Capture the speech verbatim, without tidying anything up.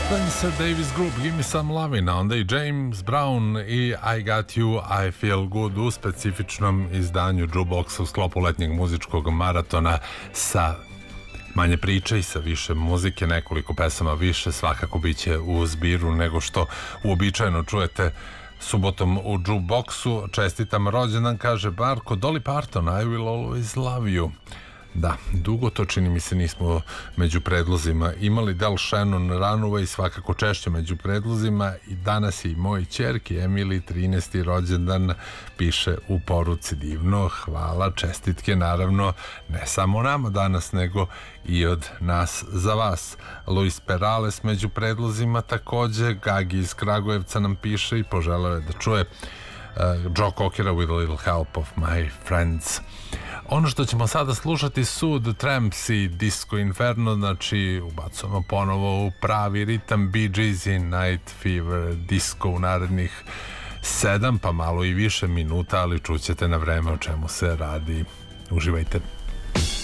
Spencer Davis Group, Give Me Some Lovin', a onda i James Brown i I Got You, I Feel Good u specifičnom izdanju Jukeboxa u sklopu letnjeg muzičkog maratona sa manje priče i sa više muzike, nekoliko pesama više svakako biće u zbiru nego što uobičajeno čujete subotom u Jukeboxu. Čestitam rođendan, kaže Barko. Dolly Parton, I Will Always Love You. Da, dugo to čini mi se nismo među predlozima imali. Del Shannon, Runaway svakako češće među predlozima i danas je i moj ćerki Emily trinaesti rođendan, piše u poruci. Divno, hvala, čestitke naravno ne samo nama danas nego i od nas za vas. Luis Perales među predlozima takođe. Gagi iz Kragujevca nam piše i poželeo je da čuje uh, Joe Cockera With a Little Help of My Friends. Ono što ćemo sada slušati su The Tramps i Disco Inferno, znači ubacujemo ponovo u pravi ritam Bee Gees i Night Fever disco u narednih sedam pa malo i više minuta, ali čućete na vreme o čemu se radi. Uživajte.